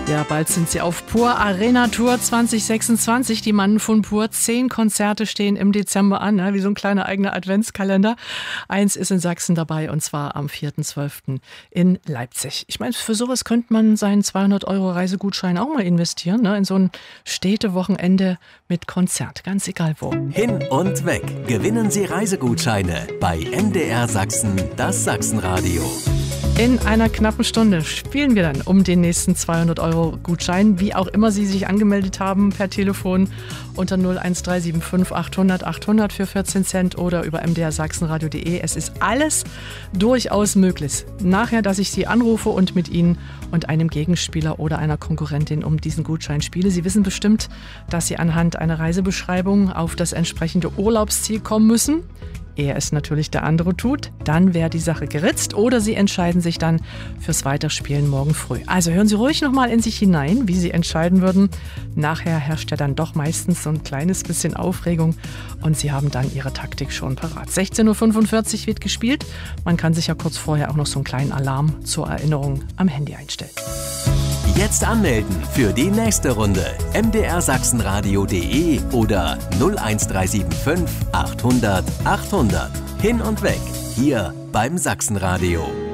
Ja, bald sind sie auf Pur Arena Tour 2026. Die Mannen von Pur. 10 Konzerte stehen im Dezember an, wie so ein kleiner eigener Adventskalender. Eins ist in Sachsen dabei und zwar am 4.12. in Leipzig. Ich meine, für sowas könnte man seinen 200 € Reisegutschein auch mal investieren, in so ein Städtewochenende mit Konzert, ganz egal wo. Hin und weg. Gewinnen Sie Reisegutscheine bei MDR Sachsen, das Sachsenradio. In einer knappen Stunde spielen wir dann um den nächsten 200 € Gutschein, wie auch immer Sie sich angemeldet haben, per Telefon unter 01375 800 800 für 14 Cent oder über mdrsachsenradio.de. Es ist alles durchaus möglich. Nachher, dass ich Sie anrufe und mit Ihnen und einem Gegenspieler oder einer Konkurrentin um diesen Gutschein spiele. Sie wissen bestimmt, dass Sie anhand einer Reisebeschreibung auf das entsprechende Urlaubsziel kommen müssen. Er es natürlich der andere tut, dann wäre die Sache geritzt oder Sie entscheiden sich dann fürs Weiterspielen morgen früh. Also hören Sie ruhig nochmal in sich hinein, wie Sie entscheiden würden. Nachher herrscht ja dann doch meistens so ein kleines bisschen Aufregung und Sie haben dann Ihre Taktik schon parat. 16.45 Uhr wird gespielt. Man kann sich ja kurz vorher auch noch so einen kleinen Alarm zur Erinnerung am Handy einstellen. Jetzt anmelden für die nächste Runde. mdrsachsenradio.de oder 01375 800 800. Hin und weg, hier beim Sachsenradio.